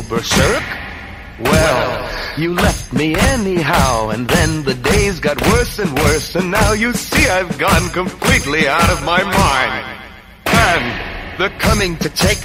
go berserk? Well, you left me anyhow, and then the days got worse and worse, and now you see I've gone completely out of my mind. And they're coming to take